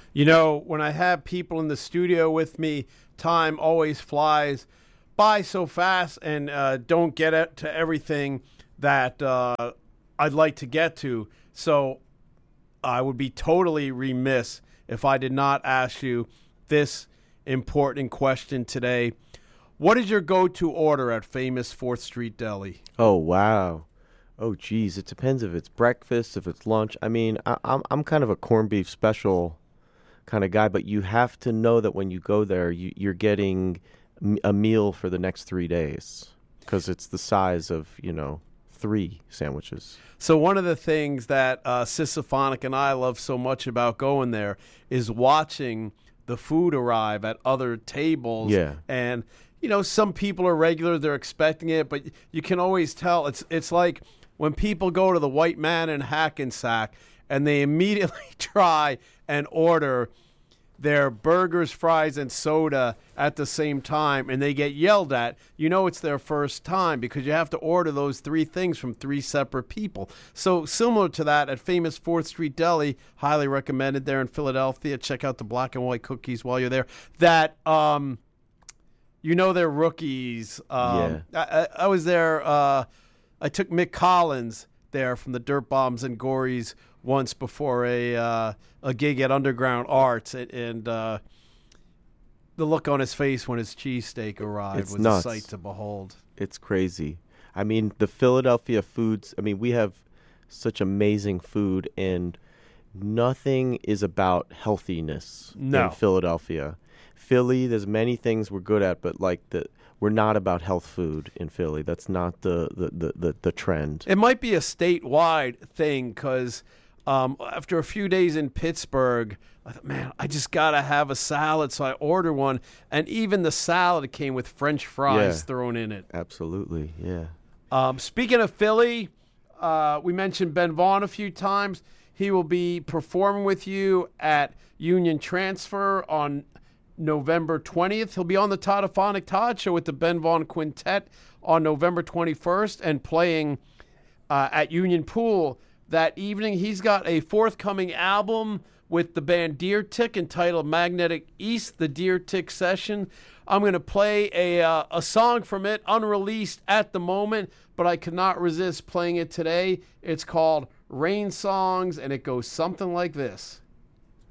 You know, when I have people in the studio with me, time always flies by so fast and don't get to everything that I'd like to get to. So I would be totally remiss if I did not ask you this important question today. What is your go-to order at Famous 4th Street Deli? Oh, wow. Oh, geez. It depends if it's breakfast, if it's lunch. I mean, I'm kind of a corned beef special kind of guy, but you have to know that when you go there, you're getting a meal for the next 3 days because it's the size of, 3 sandwiches. So one of the things that Sisophonic and I love so much about going there is watching the food arrive at other tables. Yeah. And, some people are regular, they're expecting it, but you can always tell. It's like when people go to the White Man in Hackensack and they immediately try and order their burgers, fries, and soda at the same time, and they get yelled at, it's their first time because you have to order those 3 things from 3 separate people. So similar to that, at Famous 4th Street Deli, highly recommended there in Philadelphia. Check out the black and white cookies while you're there. That, they're rookies. Yeah. I was there. I took Mick Collins there from the Dirt Bombs and Gories once before a gig at Underground Arts, and the look on his face when his cheesesteak arrived was nuts. A sight to behold. It's crazy. I mean, the Philadelphia foods, we have such amazing food, and nothing is about healthiness in Philadelphia. Philly, there's many things we're good at, but we're not about health food in Philly. That's not the trend. It might be a statewide thing because after a few days in Pittsburgh, I thought, man, I just got to have a salad. So I ordered one. And even the salad came with French fries thrown in it. Absolutely, yeah. Speaking of Philly, we mentioned Ben Vaughn a few times. He will be performing with you at Union Transfer on November 20th. He'll be on the Toddophonic Todd Show with the Ben Vaughn Quintet on November 21st and playing at Union Pool that evening. He's got a forthcoming album with the band Deer Tick entitled Magnetic East, the Deer Tick Session. I'm going to play a song from it, unreleased at the moment, but I could not resist playing it today. It's called Rain Songs, and it goes something like this.